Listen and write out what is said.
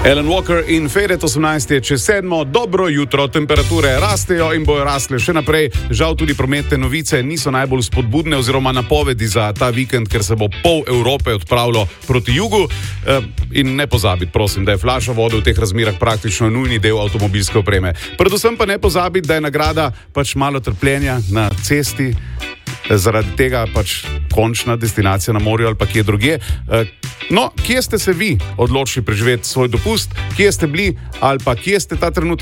Alan Walker in Faded 18 je čez 7. Dobro jutro, temperature rastejo in bojo rasle še naprej. Žal tudi prometne novice niso najbolj spodbudne oziroma napovedi za ta vikend, ker se bo pol Evrope odpravilo proti jugu. In ne pozabiti, prosim, da je flaša vode v teh razmerah praktično nujni del avtomobilske opreme. Predvsem pa ne pozabiti, da je nagrada pač malo trpljenja na cesti, zaradi tega pač končna destinacija na morju ali pa kje drugje. No, kje ste se vi odločili preživeti svoj dopust, kje ste bili ali pa kje ste ta trenutek?